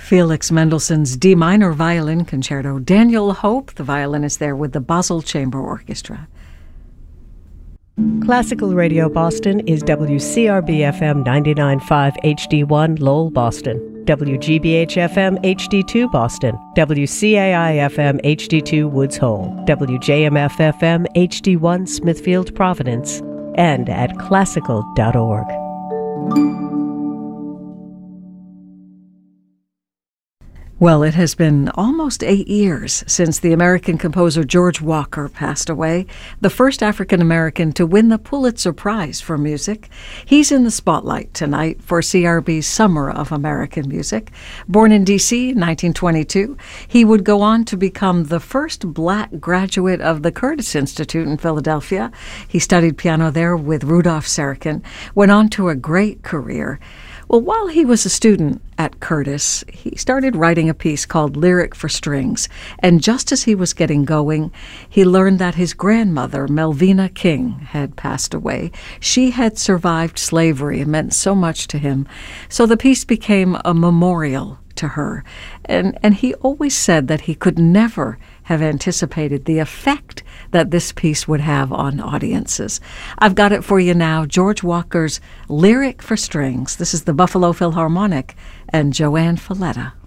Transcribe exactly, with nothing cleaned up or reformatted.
Felix Mendelssohn's D minor violin concerto. Daniel Hope, the violinist there with the Basel Chamber Orchestra. Classical Radio Boston is W C R B F M ninety-nine point five H D one Lowell, Boston, W G B H F M H D two Boston, W C A I F M H D two Woods Hole, W J M F F M H D one Smithfield, Providence, and at classical dot org. Well, it has been almost eight years since the American composer George Walker passed away, the first African-American to win the Pulitzer Prize for music. He's in the spotlight tonight for C R B's Summer of American Music. Born in D C in nineteen twenty-two, he would go on to become the first black graduate of the Curtis Institute in Philadelphia. He studied piano there with Rudolph Serkin, went on to a great career. Well, while he was a student at Curtis, he started writing a piece called Lyric for Strings, and just as he was getting going, he learned that his grandmother, Melvina King, had passed away. She had survived slavery and meant so much to him, so the piece became a memorial to her. And, and he always said that he could never have anticipated the effect that this piece would have on audiences. I've got it for you now, George Walker's Lyric for Strings. This is the Buffalo Philharmonic and Joanne Falletta.